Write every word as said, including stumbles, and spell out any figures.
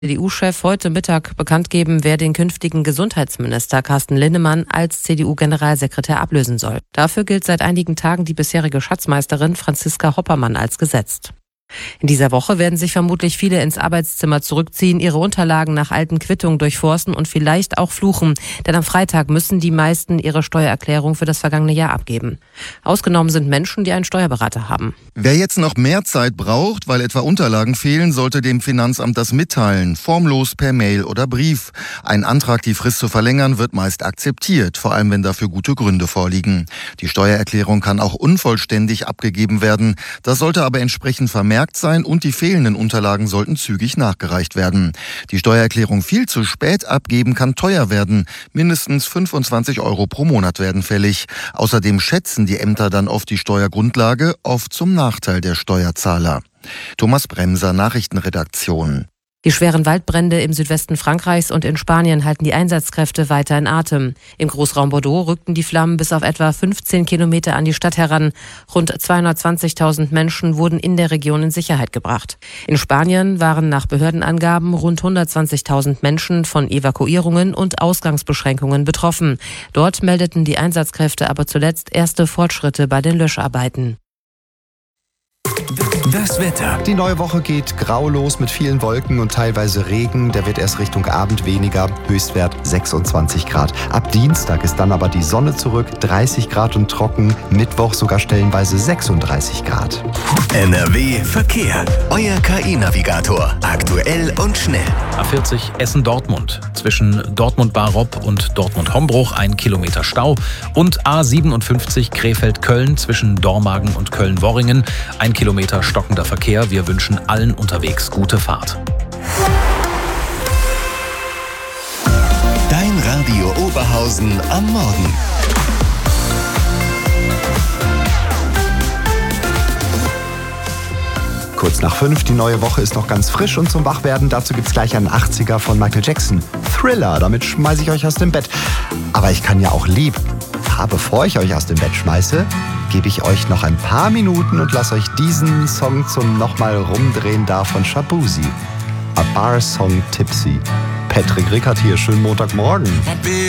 C D U-Chef heute Mittag bekannt geben, wer den künftigen Gesundheitsminister Carsten Linnemann als C D U-Generalsekretär ablösen soll. Dafür gilt seit einigen Tagen die bisherige Schatzmeisterin Franziska Hoppermann als gesetzt. In dieser Woche werden sich vermutlich viele ins Arbeitszimmer zurückziehen, ihre Unterlagen nach alten Quittungen durchforsten und vielleicht auch fluchen. Denn am Freitag müssen die meisten ihre Steuererklärung für das vergangene Jahr abgeben. Ausgenommen sind Menschen, die einen Steuerberater haben. Wer jetzt noch mehr Zeit braucht, weil etwa Unterlagen fehlen, sollte dem Finanzamt das mitteilen. Formlos per Mail oder Brief. Ein Antrag, die Frist zu verlängern, wird meist akzeptiert, vor allem wenn dafür gute Gründe vorliegen. Die Steuererklärung kann auch unvollständig abgegeben werden. Das sollte aber entsprechend vermerkt sein und die fehlenden Unterlagen sollten zügig nachgereicht werden. Die Steuererklärung viel zu spät abgeben kann teuer werden. Mindestens fünfundzwanzig Euro pro Monat werden fällig. Außerdem schätzen die Ämter dann oft die Steuergrundlage, oft zum Nachteil der Steuerzahler. Thomas Bremser, Nachrichtenredaktion. Die schweren Waldbrände im Südwesten Frankreichs und in Spanien halten die Einsatzkräfte weiter in Atem. Im Großraum Bordeaux rückten die Flammen bis auf etwa fünfzehn Kilometer an die Stadt heran. Rund zweihundertzwanzigtausend Menschen wurden in der Region in Sicherheit gebracht. In Spanien waren nach Behördenangaben rund hundertzwanzigtausend Menschen von Evakuierungen und Ausgangsbeschränkungen betroffen. Dort meldeten die Einsatzkräfte aber zuletzt erste Fortschritte bei den Löscharbeiten. Das Wetter. Die neue Woche geht grau los mit vielen Wolken und teilweise Regen. Der wird erst Richtung Abend weniger. Höchstwert sechsundzwanzig Grad. Ab Dienstag ist dann aber die Sonne zurück. dreißig Grad und trocken. Mittwoch sogar stellenweise sechsunddreißig Grad. N R W Verkehr. Euer K I-Navigator. Aktuell und schnell. A vierzig Essen-Dortmund. Zwischen Dortmund-Barob und Dortmund-Hombruch ein Kilometer Stau. Und A siebenundfünfzig Krefeld-Köln zwischen Dormagen und Köln-Worringen ein Kilometer stockender Verkehr. Wir wünschen allen unterwegs gute Fahrt. Dein Radio Oberhausen am Morgen. Kurz nach fünf, die neue Woche ist noch ganz frisch und zum Wachwerden dazu gibt's gleich einen achtziger von Michael Jackson. Thriller, damit schmeiße ich euch aus dem Bett. Aber ich kann ja auch lieb. Aber bevor ich euch aus dem Bett schmeiße, gebe ich euch noch ein paar Minuten und lasse euch diesen Song zum nochmal rumdrehen da von Shaboozey. A Bar Song Tipsy. Patrick Rickert hier, schönen Montagmorgen.